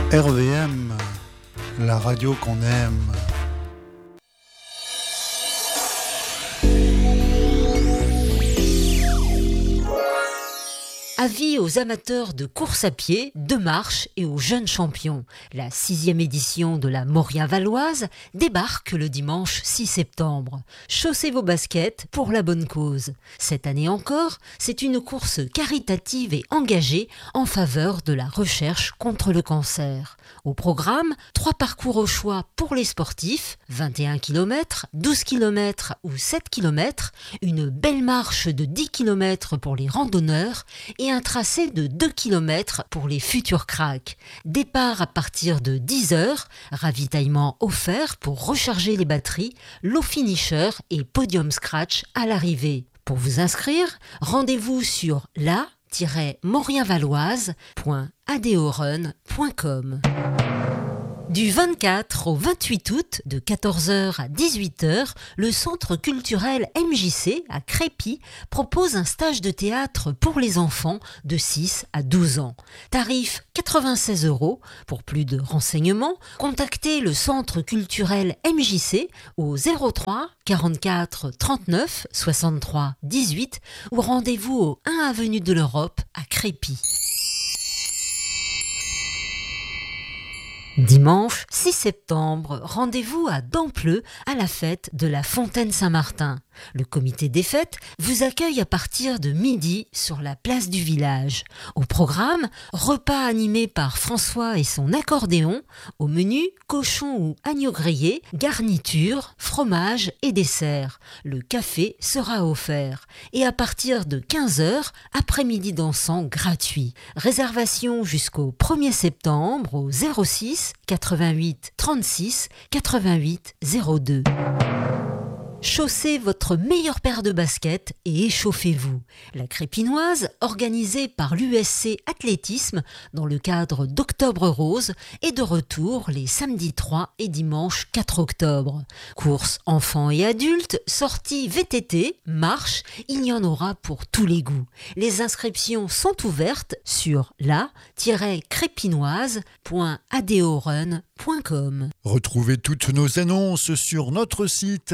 RVM, la radio qu'on aime. Avis aux amateurs de course à pied, de marche et aux jeunes champions. La 6e édition de la Moria Valoise débarque le dimanche 6 septembre. Chaussez vos baskets pour la bonne cause. Cette année encore, c'est une course caritative et engagée en faveur de la recherche contre le cancer. Au programme, 3 parcours au choix pour les sportifs, 21 km, 12 km ou 7 km, une belle marche de 10 km pour les randonneurs et un tracé de 2 km pour les futurs cracks. Départ à partir de 10h, ravitaillement offert pour recharger les batteries, lot finisher et podium scratch à l'arrivée. Pour vous inscrire, rendez-vous sur la-moriavaloise.adeorun.com. Du 24 au 28 août, de 14h à 18h, le Centre culturel MJC à Crépy propose un stage de théâtre pour les enfants de 6 à 12 ans. Tarif 96 €. Pour plus de renseignements, contactez le Centre culturel MJC au 03 44 39 63 18 ou rendez-vous au 1 avenue de l'Europe à Crépy. Dimanche 6 septembre, rendez-vous à Dampleux à la fête de la Fontaine Saint-Martin. Le comité des fêtes vous accueille à partir de midi sur la place du village. Au programme, repas animé par François et son accordéon. Au menu, cochon ou agneau grillé, garniture, fromage et dessert. Le café sera offert. Et à partir de 15h, après-midi dansant gratuit. Réservation jusqu'au 1er septembre au 06 88 36 88 02. Chaussez votre meilleure paire de baskets et échauffez-vous. La Crépinoise, organisée par l'USC Athlétisme dans le cadre d'Octobre Rose, est de retour les samedis 3 et dimanche 4 octobre. Courses enfants et adultes, sorties VTT, marche, il y en aura pour tous les goûts. Les inscriptions sont ouvertes sur la-crépinoise.adeorun.com. Retrouvez toutes nos annonces sur notre site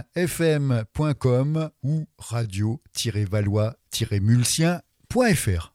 rvmfm.com ou radio-valois-mulsien.fr.